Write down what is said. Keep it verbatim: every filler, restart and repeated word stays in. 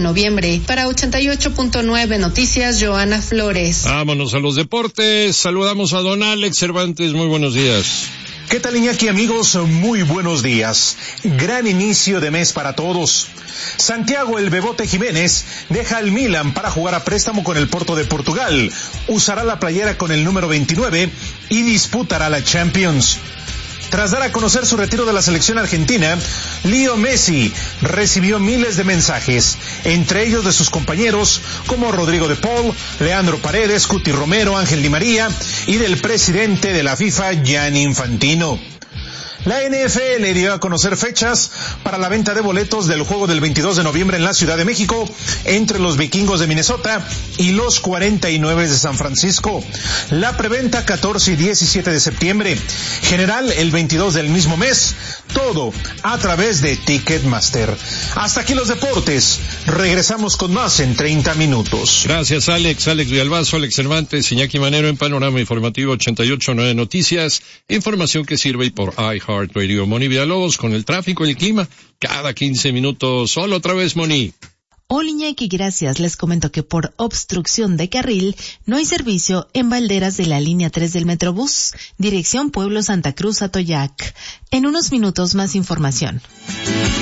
noviembre. Para ochenta y ocho punto nueve Noticias, Joana Flores. Vámonos a los deportes. Saludamos a don Alex Cervantes. Muy buenos días. ¿Qué tal, Iñaki, amigos? Muy buenos días. Gran inicio de mes para todos. Santiago El Bebote Jiménez deja al Milan para jugar a préstamo con el Porto de Portugal. Usará la playera con el número veintinueve y disputará la Champions. Tras dar a conocer su retiro de la selección argentina, Leo Messi recibió miles de mensajes, entre ellos de sus compañeros como Rodrigo de Paul, Leandro Paredes, Cuti Romero, Ángel Di María y del presidente de la FIFA, Gianni Infantino. La N F L dio a conocer fechas para la venta de boletos del juego del veintidós de noviembre en la Ciudad de México entre los Vikingos de Minnesota y los cuarenta y nueve de San Francisco. La preventa catorce y diecisiete de septiembre. General el veintidós del mismo mes. Todo a través de Ticketmaster. Hasta aquí los deportes. Regresamos con más en treinta minutos. Gracias, Alex. Alex Villalbazo, Alex Cervantes, Iñaki Manero en Panorama Informativo ochenta y ocho punto nueve Noticias. Información que sirve y por iHeartRadio. Moni Villalobos con el tráfico y el clima cada quince minutos. Solo otra vez, Moni. Hola, Iñaki, gracias. Les comento que por obstrucción de carril no hay servicio en Valderas de la línea tres del Metrobús, dirección Pueblo Santa Cruz Atoyac. En unos minutos más información.